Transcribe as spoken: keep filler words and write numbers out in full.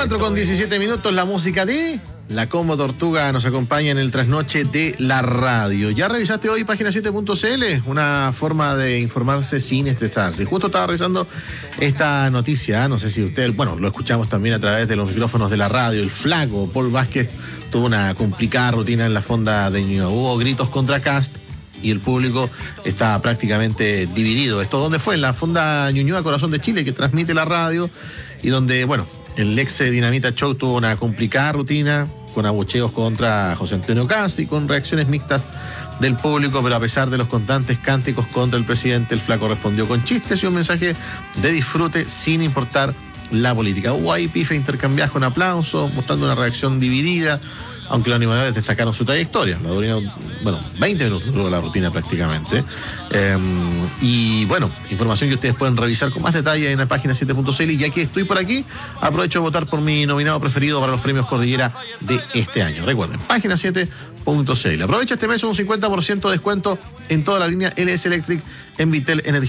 cuatro con diecisiete minutos, la música de La Combo Tortuga nos acompaña en el trasnoche de la radio. ¿Ya revisaste hoy página siete punto c l? Una forma de informarse sin estresarse. Justo estaba revisando esta noticia, no sé si usted, bueno, lo escuchamos también a través de los micrófonos de la radio. El flaco Paul Vázquez tuvo una complicada rutina en la fonda de Ñuñoa. Hubo gritos contra Kast y el público está prácticamente dividido. ¿Esto dónde fue? En la fonda Ñuñoa Corazón de Chile, que transmite la radio y donde, bueno, el ex Dinamita Show tuvo una complicada rutina con abucheos contra José Antonio Kast y con reacciones mixtas del público, pero a pesar de los constantes cánticos contra el presidente, el flaco respondió con chistes y un mensaje de disfrute sin importar la política. Hubo ahí pife intercambiadas con aplausos, mostrando una reacción dividida, aunque los animadores destacaron su trayectoria. La duró, bueno, veinte minutos duró la rutina prácticamente. Eh, y bueno, información que ustedes pueden revisar con más detalle en la página siete punto c l. Y ya que estoy por aquí, aprovecho de votar por mi nominado preferido para los premios Cordillera de este año. Recuerden, página siete punto c l. Aprovecha este mes un cincuenta por ciento de descuento en toda la línea L S Electric en Vitel Energía.